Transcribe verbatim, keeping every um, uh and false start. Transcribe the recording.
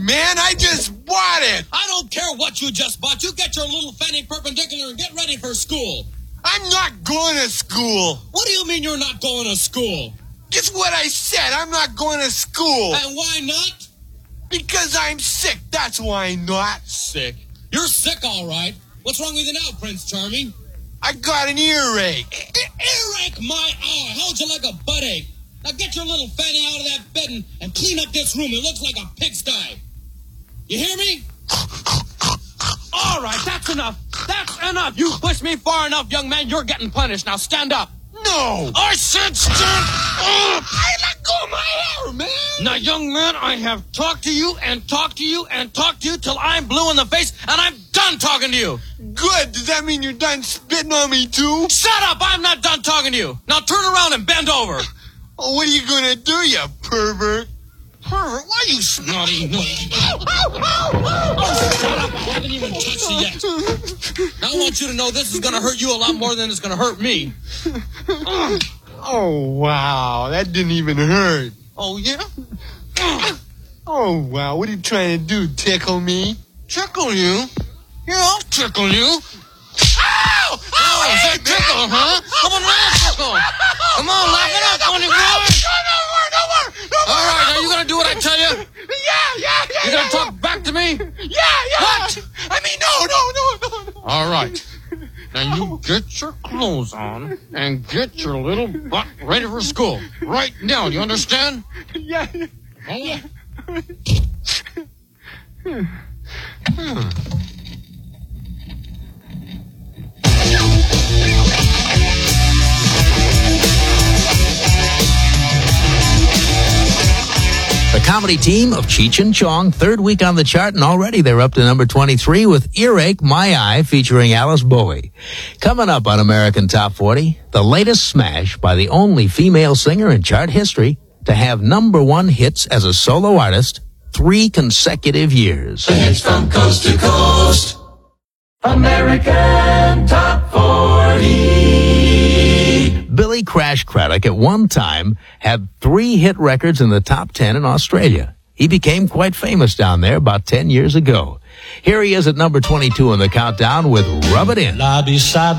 man. I just bought it. I don't care what you just bought. You get your little fanny perpendicular and get ready for school. I'm not going to school. What do you mean you're not going to school? It's what I said. I'm not going to school. And why not? Because I'm sick. That's why not. Sick? You're sick, all right. What's wrong with you now, Prince Charming? I got an earache. Earache, my eye. How'd you like a butt ache? Now get your little fanny out of that bed and, and clean up this room. It looks like a pigsty. You hear me? All right, that's enough. That's enough. You pushed me far enough, young man. You're getting punished. Now stand up. No. I said stand up. I let go of my hair, man. Now, young man, I have talked to you and talked to you and talked to you till I'm blue in the face, and I'm done talking to you. Good. Does that mean you're done spitting on me, too? Shut up. I'm not done talking to you. Now turn around and bend over. Oh, what are you going to do, you pervert? Pervert? Why you snotty? No. Oh, shut up. I haven't even touched you yet. Now I want you to know this is going to hurt you a lot more than it's going to hurt me. Uh. Oh, wow. That didn't even hurt. Oh, yeah? Oh, wow. What are you trying to do, tickle me? Tickle you? Yeah, I'll tickle you. Ow! Oh, oh is that tickle, huh? Come on, let it tickle. Come on, laugh it up, funny boy. No more, no more, no more. All right, now you going to do what I tell you? Yeah, yeah, yeah. You going to yeah, talk back to me? Yeah, yeah. What? I mean, no, no, no, no, no. All right. Now you get your clothes on and get your little butt ready for school. Right now, you understand? Yeah. All right. The comedy team of Cheech and Chong, third week on the chart, and already they're up to number twenty-three with Earache, My Eye, featuring Alice Bowie. Coming up on American Top forty, the latest smash by the only female singer in chart history to have number one hits as a solo artist three consecutive years. The hits from coast to coast. American Top forty. Billy Crash Craddock at one time had three hit records in the top ten in Australia. He became quite famous down there about ten years ago. Here he is at number twenty-two in the countdown with Rub It In.